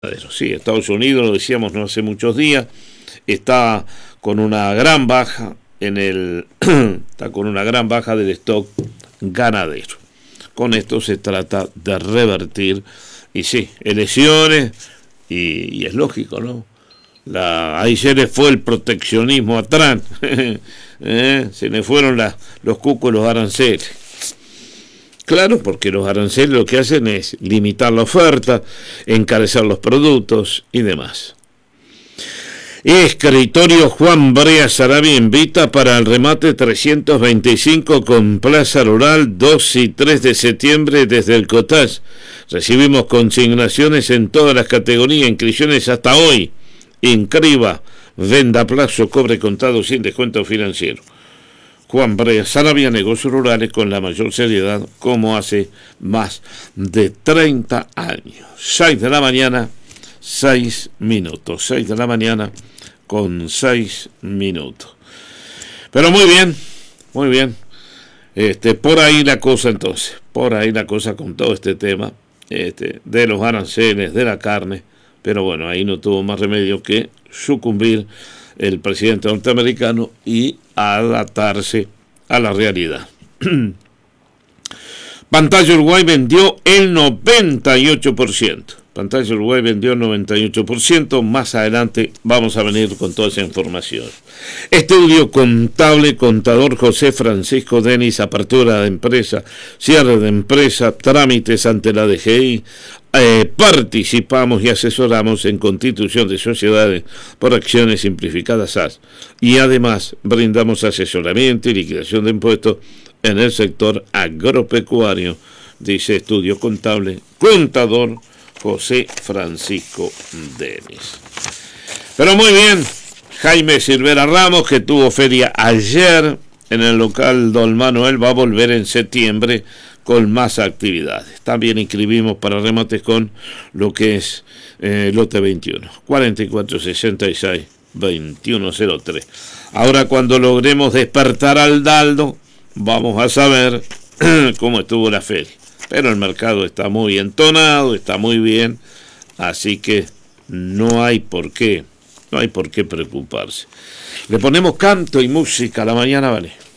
Sí, Estados Unidos, lo decíamos no hace muchos días, está con una gran baja está con una gran baja del stock ganadero. Con esto se trata de revertir, y sí, elecciones, y es lógico, ¿no? Ahí se le fue el proteccionismo atrás, se le fueron los cucos, los aranceles. Claro, porque los aranceles lo que hacen es limitar la oferta, encarecer los productos y demás. Escritorio Juan Brea Sarabia invita para el remate 325 con Plaza Rural 2 y 3 de septiembre desde el Cottage. Recibimos consignaciones en todas las categorías, inscripciones hasta hoy. Inscriba, venda a plazo, cobre contado sin descuento financiero. Juan Brea Sarabia, negocios rurales con la mayor seriedad como hace más de 30 años. 6 de la mañana, 6 minutos. 6 de la mañana con 6 minutos. Pero muy bien, muy bien. Por ahí la cosa entonces. Por ahí la cosa con todo este tema de los aranceles, de la carne. Pero bueno, ahí no tuvo más remedio que sucumbir el presidente norteamericano y adaptarse a la realidad. Pantalla Uruguay vendió el 98%. Pantalla Uruguay vendió el 98%. Más adelante vamos a venir con toda esa información. Estudio contable, contador José Francisco Denis, apertura de empresa, cierre de empresa, trámites ante la DGI. Participamos y asesoramos en constitución de sociedades por acciones simplificadas SAS, y además brindamos asesoramiento y liquidación de impuestos en el sector agropecuario, dice Estudio Contable, contador José Francisco Denis. Pero muy bien, Jaime Silvera Ramos, que tuvo feria ayer en el local Don Manuel, va a volver en septiembre con más actividades. También inscribimos para remates con lo que es lote 21, 4466 2103. Ahora, cuando logremos despertar al Daldo, vamos a saber cómo estuvo la feria. Pero el mercado está muy entonado, está muy bien, así que no hay por qué preocuparse. Le ponemos canto y música a la mañana, vale.